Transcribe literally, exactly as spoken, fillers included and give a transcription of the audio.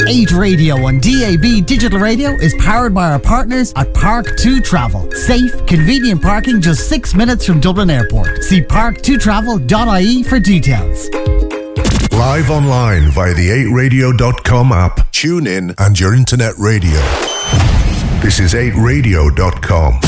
eight Radio on D A B Digital Radio is powered by our partners at Park two Travel. Safe, convenient parking just six minutes from Dublin Airport. See park two travel dot I E for details. Live online via the eight radio dot com app. Tune in and your internet radio. This is eight radio dot com.